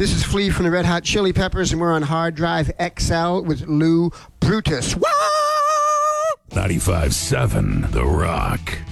This is Flea from the Red Hot Chili Peppers, and we're on Hard Drive XL with Lou Brutus. Whoa! 95.7 The Rock.